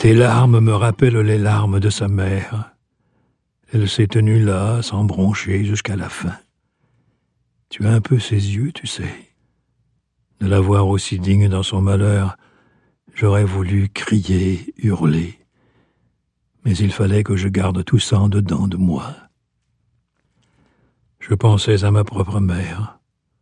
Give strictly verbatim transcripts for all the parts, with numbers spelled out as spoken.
Tes larmes me rappellent les larmes de sa mère. Elle s'est tenue là, sans broncher, jusqu'à la fin. Tu as un peu ses yeux, tu sais. De la voir aussi digne dans son malheur, j'aurais voulu crier, hurler. Mais il fallait que je garde tout ça en dedans de moi. Je pensais à ma propre mère.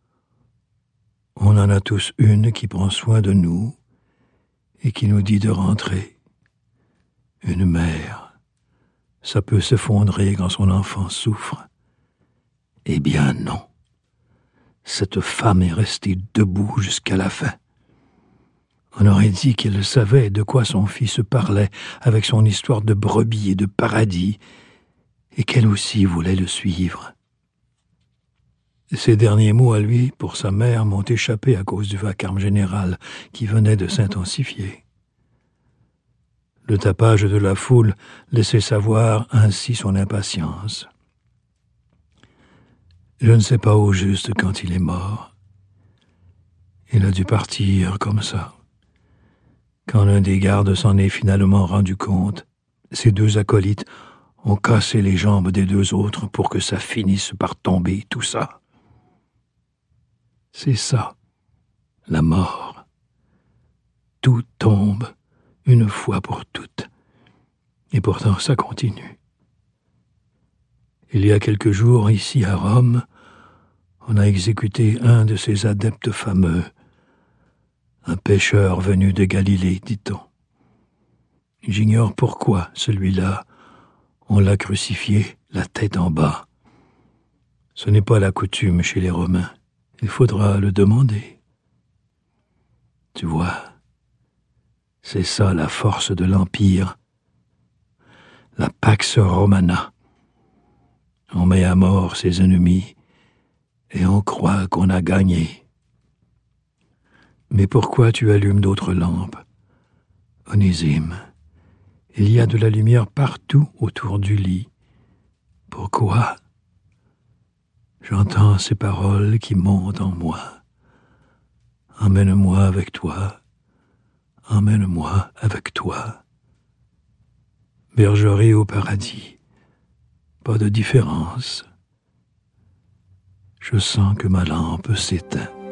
On en a tous une qui prend soin de nous et qui nous dit de rentrer. Une mère, ça peut s'effondrer quand son enfant souffre. Eh bien non. Cette femme est restée debout jusqu'à la fin. On aurait dit qu'elle savait de quoi son fils parlait avec son histoire de brebis et de paradis, et qu'elle aussi voulait le suivre. Ces derniers mots à lui, pour sa mère, m'ont échappé à cause du vacarme général qui venait de s'intensifier. Le tapage de la foule laissait savoir ainsi son impatience. Je ne sais pas au juste quand il est mort. Il a dû partir comme ça. Quand l'un des gardes s'en est finalement rendu compte, ses deux acolytes ont cassé les jambes des deux autres pour que ça finisse par tomber, tout ça. C'est ça, la mort. Tout tombe une fois pour toutes. Et pourtant, ça continue. Il y a quelques jours, ici à Rome, on a exécuté un de ces adeptes fameux, un pécheur venu de Galilée, dit-on. J'ignore pourquoi, celui-là, on l'a crucifié la tête en bas. Ce n'est pas la coutume chez les Romains. Il faudra le demander. Tu vois, c'est ça la force de l'Empire, la Pax Romana. On met à mort ses ennemis et on croit qu'on a gagné. Mais pourquoi tu allumes d'autres lampes, Onésime? Il y a de la lumière partout autour du lit. Pourquoi? J'entends ces paroles qui montent en moi. Emmène-moi avec toi, emmène-moi avec toi. Bergerie au paradis, pas de différence. Je sens que ma lampe s'éteint.